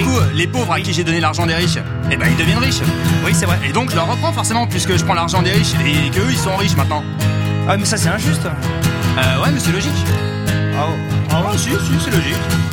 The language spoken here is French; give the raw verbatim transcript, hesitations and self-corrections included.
coup, les pauvres à qui j'ai donné l'argent des riches, eh ben ils deviennent riches. Oui, c'est vrai. Et donc je leur reprends forcément puisque je prends l'argent des riches et qu'eux ils sont riches maintenant. Ah, mais ça, c'est injuste. Euh, ouais, mais c'est logique. Ah, ah ouais, si, si, c'est logique.